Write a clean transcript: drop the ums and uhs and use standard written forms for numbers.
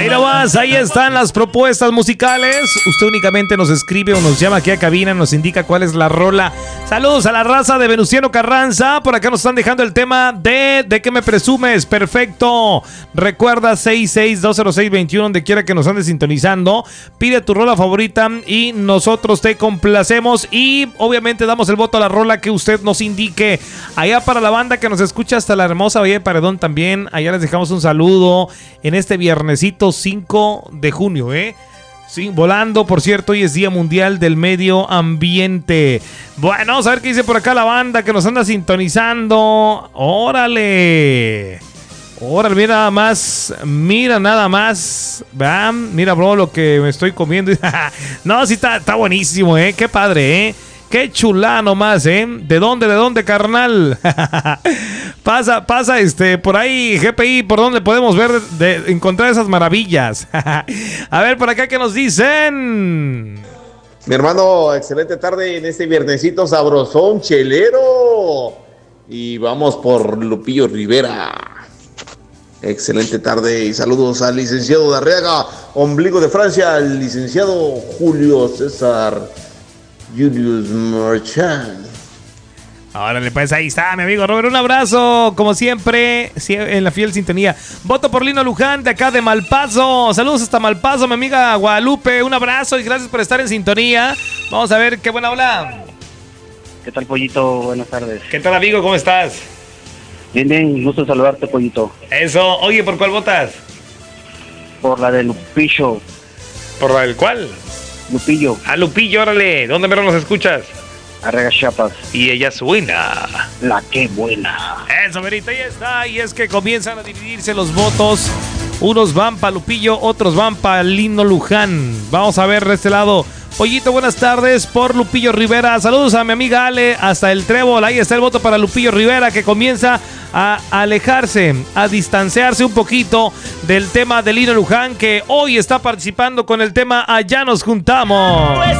Ahí nomás, ahí están las propuestas musicales. Usted únicamente nos escribe o nos llama aquí a cabina, nos indica cuál es la rola. Saludos a la raza de Venustiano Carranza. Por acá nos están dejando el tema ¿de qué me presumes? Perfecto. Recuerda 66-206-21, donde quiera que nos andes sintonizando. Pide tu rola favorita y nosotros te complacemos. Y obviamente damos el voto a la rola que usted nos indique. Allá para la banda que nos escucha hasta la hermosa Valle de Paredón también. Allá les dejamos un saludo en este viernesito 5 de junio, Sí, volando, por cierto, hoy es Día Mundial del Medio Ambiente. Bueno, vamos a ver qué dice por acá la banda que nos anda sintonizando. ¡Órale! Órale, mira nada más. Bam, mira, bro, lo que me estoy comiendo. No, sí, está buenísimo, qué padre, qué chulá nomás, ¿De dónde, carnal? Pasa, por ahí, GPI, ¿por dónde podemos ver, encontrar esas maravillas? A ver, por acá, ¿qué nos dicen? Mi hermano, excelente tarde en este viernesito sabrosón, chelero. Y vamos por Lupillo Rivera. Excelente tarde y saludos al licenciado de Arriaga, ombligo de Francia, al licenciado Julio César Julius Marchand. Órale, pues ahí está, mi amigo Robert. Un abrazo, como siempre, en la fiel sintonía. Voto por Lino Luján, de acá de Malpaso. Saludos hasta Malpaso, mi amiga Guadalupe. Un abrazo y gracias por estar en sintonía. Vamos a ver qué buena habla. ¿Qué tal, Pollito? Buenas tardes. ¿Qué tal, amigo? ¿Cómo estás? Bien, gusto saludarte, Pollito. Eso. Oye, ¿por cuál votas? Por la de Lupillo. ¿Por la del cuál? Lupillo. A Lupillo, órale. ¿Dónde mero nos escuchas? Arriaga, Chiapas. Y ella es buena. La que buena. Eso, verita, ahí está. Y es que comienzan a dividirse los votos. Unos van para Lupillo, otros van para Lino Luján. Vamos a ver de este lado. Pollito, buenas tardes por Lupillo Rivera. Saludos a mi amiga Ale hasta el Trébol. Ahí está el voto para Lupillo Rivera, que comienza a alejarse, a distanciarse un poquito del tema de Lino Luján, que hoy está participando con el tema Allá nos juntamos. Pues